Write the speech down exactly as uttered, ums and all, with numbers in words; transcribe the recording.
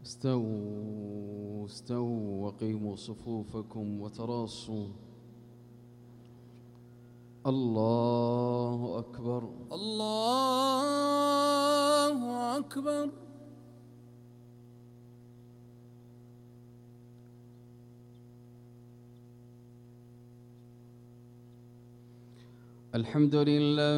استووا استووا وقيموا صفوفكم وتراصوا. الله أكبر الله أكبر. الحمد لله